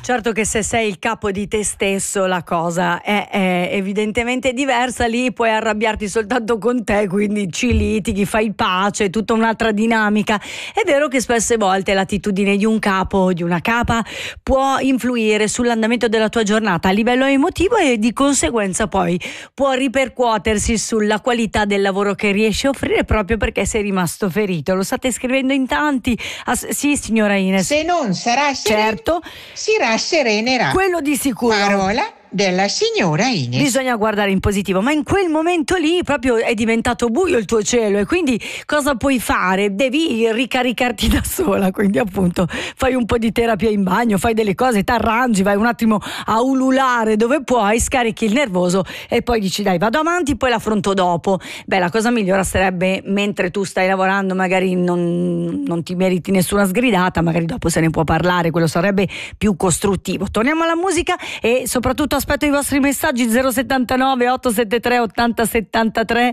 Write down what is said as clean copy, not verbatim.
Certo che se sei il capo di te stesso la cosa è evidentemente diversa, lì puoi arrabbiarti soltanto con te, quindi ci litighi, fai pace, tutta un'altra dinamica. È vero che spesse volte l'attitudine di un capo o di una capa può influire sull'andamento della tua giornata a livello emotivo e di conseguenza poi può ripercuotersi sulla qualità del lavoro che riesci a offrire proprio perché sei rimasto ferito. Lo state scrivendo in tanti? Sì, signora Ines. Se non sarà sereno, certo, si rasserenerà. quello di sicuro. Parola della signora Ines. Bisogna guardare in positivo, ma in quel momento lì proprio è diventato buio il tuo cielo e quindi cosa puoi fare? Devi ricaricarti da sola, quindi appunto fai un po' di terapia in bagno, fai delle cose, t'arrangi, vai un attimo a ululare dove puoi, scarichi il nervoso e poi dici dai, vado avanti, poi l'affronto dopo. Beh, la cosa migliore sarebbe mentre tu stai lavorando, magari non ti meriti nessuna sgridata, magari dopo se ne può parlare, quello sarebbe più costruttivo. Torniamo alla musica e soprattutto aspetto i vostri messaggi 079 873 8073.